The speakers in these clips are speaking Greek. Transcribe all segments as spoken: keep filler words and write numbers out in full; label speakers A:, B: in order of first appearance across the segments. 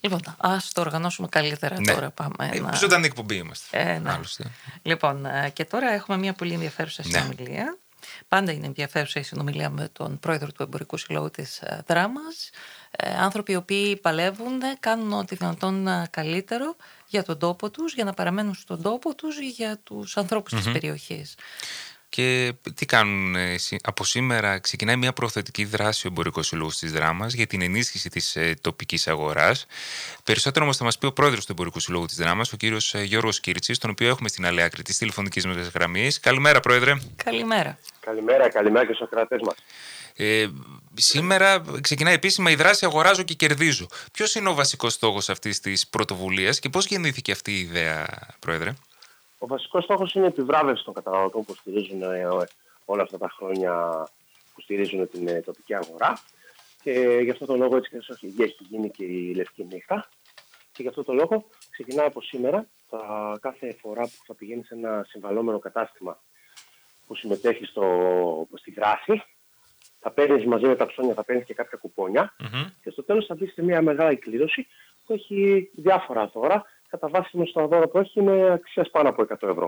A: Λοιπόν, ας το οργανώσουμε καλύτερα
B: Ναι.
A: τώρα. Πάμε.
B: Ε,
A: να...
B: Ζωντανή εκπομπή είμαστε.
A: Ε, ναι.
B: Άλλωστε.
A: Λοιπόν, και τώρα έχουμε μια πολύ ενδιαφέρουσα
B: Ναι.
A: συνομιλία. Πάντα είναι ενδιαφέρουσα η συνομιλία με τον πρόεδρο του Εμπορικού Συλλόγου της Δράμας. Ε, άνθρωποι οι οποίοι παλεύουν, κάνουν ό,τι δυνατόν καλύτερο για τον τόπο τους, για να παραμένουν στον τόπο τους, για τους ανθρώπους mm-hmm. της περιοχής.
B: Και τι κάνουν από σήμερα? Ξεκινάει μια προωθητική δράση ο Εμπορικός Σύλλογος της Δράμας για την ενίσχυση της ε, τοπικής αγοράς. Περισσότερο όμως θα μας πει ο πρόεδρος του Εμπορικού Συλλόγου της Δράμας, ο κύριος Γιώργος Κίρτσης, τον οποίο έχουμε στην άλλη άκρη της τηλεφωνικής μας γραμμής. Καλημέρα, πρόεδρε.
A: Καλημέρα.
C: Καλημέρα, καλημέρα και στους ακροατές μας.
B: Ε, σήμερα ξεκινάει επίσημα η δράση «Αγοράζω και κερδίζω». Ποιος είναι ο βασικός στόχος αυτής της πρωτοβουλίας και πώς γεννήθηκε αυτή η ιδέα, πρόεδρε?
C: Ο βασικός στόχος είναι η επιβράβευση των καταναλωτών που στηρίζουν όλα αυτά τα χρόνια, που στηρίζουν την τοπική αγορά. Και γι' αυτό το λόγο έτσι και έχει γίνει και η Λευκή Νύχτα. Και γι' αυτό το λόγο ξεκινάει από σήμερα, τα, κάθε φορά που θα πηγαίνει σε ένα συμβαλόμενο κατάστημα που συμμετέχει στο, στη δράση, θα παίρνεις μαζί με τα ψώνια, θα παίρνεις και κάποια κουπόνια mm-hmm. και στο τέλος θα μπει σε μια μεγάλη κλήρωση που έχει διάφορα δώρα. Κατά βάση με στο δώρο που έχει είναι αξίας πάνω από εκατό ευρώ.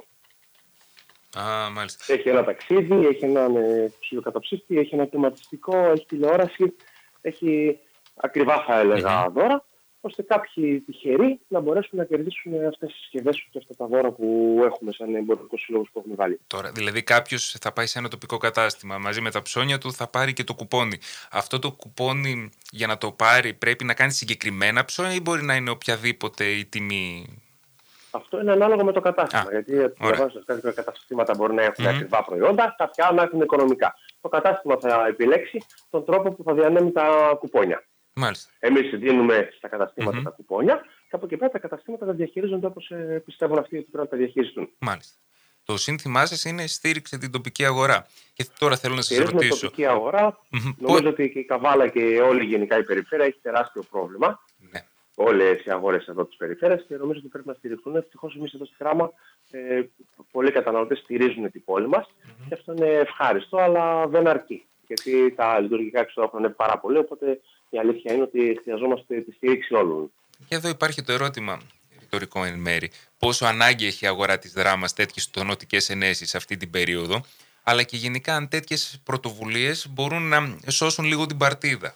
B: Α, μάλιστα.
C: Έχει ένα ταξίδι, έχει έναν ψιλοκαταψύχτη, έχει ένα κλιματιστικό, έχει τηλεόραση, έχει ακριβά θα έλεγα mm-hmm. δώρα, ώστε κάποιοι τυχεροί να μπορέσουν να κερδίσουν αυτές τις συσκευές και αυτά τα δώρα που έχουμε σαν εμπορικό σύλλογο που έχουμε βάλει.
B: Τώρα, δηλαδή κάποιος θα πάει σε ένα τοπικό κατάστημα, μαζί με τα ψώνια του θα πάρει και το κουπόνι. Αυτό το κουπόνι για να το πάρει πρέπει να κάνει συγκεκριμένα ψώνια ή μπορεί να είναι οποιαδήποτε η τιμή?
C: Αυτό είναι ανάλογα με το κατάστημα. Α, γιατί διαβάζοντας κάποια καταστήματα μπορεί να έχουν mm-hmm. ακριβά προϊόντα, κάποια να έχουν οικονομικά. Το κατάστημα θα επιλέξει τον τρόπο που θα διανέμει τα κουπόνια.
B: Μάλιστα.
C: Εμείς δίνουμε στα καταστήματα
B: mm-hmm.
C: τα κουπόνια και από εκεί πέρα τα καταστήματα τα διαχειρίζονται όπως ε, πιστεύουν αυτοί ότι πρέπει να τα διαχειριστούν.
B: Μάλιστα. Το σύνθημά σας είναι στήριξε την τοπική αγορά. Και τώρα θέλω να σας
C: ρωτήσω.
B: ρωτήσω.
C: Την τοπική αγορά, mm-hmm. νομίζω ότι και η Καβάλα και όλη γενικά η περιφέρεια έχει τεράστιο πρόβλημα.
B: Ναι.
C: Όλες οι αγορές εδώ της περιφέρειας και νομίζω ότι πρέπει να στηριχθούν. Ευτυχώς εμείς εδώ στη Δράμα ε, πολλοί καταναλωτές στηρίζουν την πόλη μας mm-hmm. και αυτό είναι ευχάριστο, αλλά δεν αρκεί. Γιατί τα λειτουργικά έξοδα είναι πάρα πολύ, οπότε η αλήθεια είναι ότι χρειαζόμαστε τη στήριξη όλων.
B: Και εδώ υπάρχει το ερώτημα ρητορικό εν μέρη. Πόσο ανάγκη έχει η αγορά της Δράμας τέτοιες τονωτικές ενέσεις αυτή την περίοδο, αλλά και γενικά αν τέτοιες πρωτοβουλίες μπορούν να σώσουν λίγο την παρτίδα?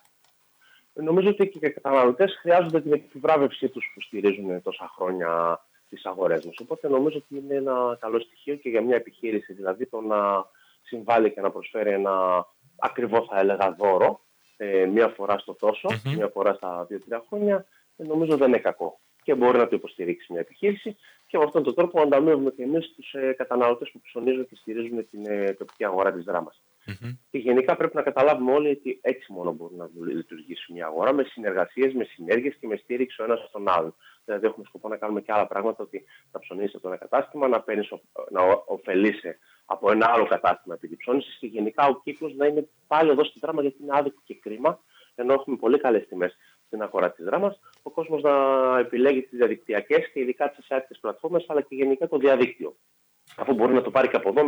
C: Νομίζω ότι και οι καταναλωτές χρειάζονται την επιβράβευσή τους που στηρίζουν τόσα χρόνια τις αγορές μας. Οπότε νομίζω ότι είναι ένα καλό στοιχείο και για μια επιχείρηση, δηλαδή το να συμβάλλει και να προσφέρει ένα ακριβό θα έλεγα δώρο ε, μία φορά στο τόσο, mm-hmm. μία φορά στα δύο τρία χρόνια, ε, νομίζω δεν είναι κακό. Και μπορεί να το υποστηρίξει μια επιχείρηση και με αυτόν τον τρόπο ανταμείβουμε και εμείς τους ε, καταναλωτές που ψωνίζουν και στηρίζουν την ε, τοπική αγορά της Δράμας. Mm-hmm. Και γενικά πρέπει να καταλάβουμε όλοι ότι έτσι μόνο μπορεί να λειτουργήσει μια αγορά, με συνεργασίες, με συνέργειες και με στήριξη ο ένας στον άλλον. Δηλαδή, έχουμε σκοπό να κάνουμε και άλλα πράγματα, ότι να ψωνίσει από ένα κατάστημα, να, παίρνεις, να ωφελείσαι από ένα άλλο κατάστημα επειδή ψώνισες και γενικά ο κύκλος να είναι πάλι εδώ στη Δράμα, γιατί είναι άδικο και κρίμα, ενώ έχουμε πολύ καλές τιμές στην αγορά της Δράμας, ο κόσμος να επιλέγει τις διαδικτυακές και ειδικά τις ασιάτικες πλατφόρμες, αλλά και γενικά το διαδίκτυο. Αφού μπορεί να το πάρει και από εδώ.